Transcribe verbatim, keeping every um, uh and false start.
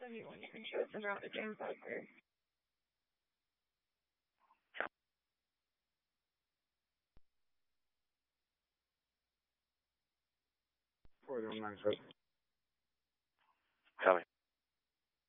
seventy-one screenshots and around the gym poker. forty-one nine seven. Copy.